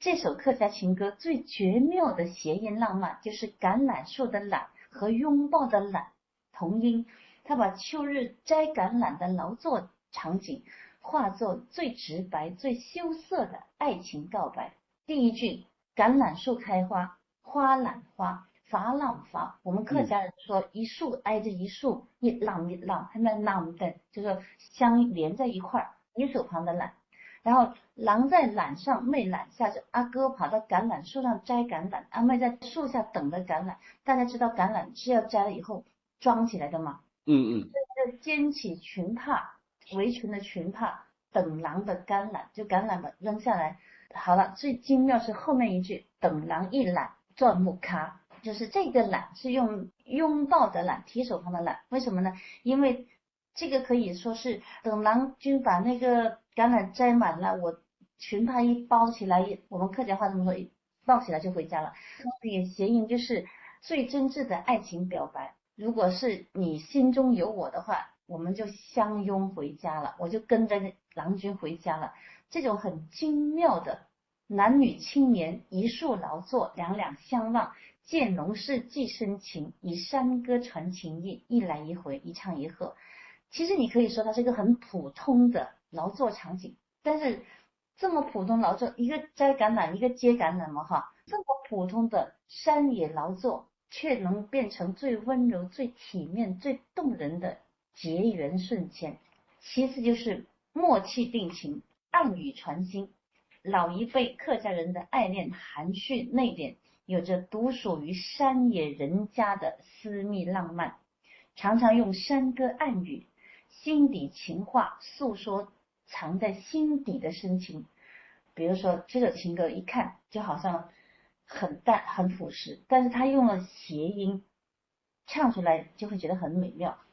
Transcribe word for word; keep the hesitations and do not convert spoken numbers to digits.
这首客家情歌最绝妙的谐音浪漫，就是橄榄树的榄和拥抱的榄同音，他把秋日摘橄榄的劳作场景化作最直白、最羞涩的爱情告白。第一句，橄榄树开花，花揽花，珐琅珐。我们客家人说一树挨着一树，一浪一浪，还没浪的，就是相连在一块儿，一手旁的揽。然后郎在榄上，妹揽下，就阿哥跑到橄榄树上摘橄榄，阿妹在树下等着橄榄。大家知道橄榄是要摘了以后装起来的吗？ 嗯嗯， 就肩起裙帕，围裙的裙帕，等郎的橄榄，就橄榄把扔下来。好了，最精妙是后面一句，等郎一揽转木咖，就是这个揽是用拥抱的揽，提手旁的揽。为什么呢？因为这个可以说是等郎君把那个橄榄摘满了，我裙帕一包起来，我们客家话这么说，一抱起来就回家了。这个谐音就是最真挚的爱情表白。如果是你心中有我的话，我们就相拥回家了，我就跟着郎君回家了。这种很精妙的男女青年一树劳作，两两相望，见农事寄深情，以山歌传情意，一来一回，一唱一和。其实你可以说它是一个很普通的劳作场景，但是这么普通劳作，一个摘橄榄，一个接橄榄嘛哈，这么普通的山野劳作，却能变成最温柔、最体面、最动人的结缘瞬间。其次就是默契定情，暗语传心。老一辈客家人的爱恋含蓄内敛，有着独属于山野人家的私密浪漫，常常用山歌暗语、心底情话诉说藏在心底的深情。比如说这个情歌一看就好像很淡很朴实，但是他用了谐音唱出来就会觉得很美妙。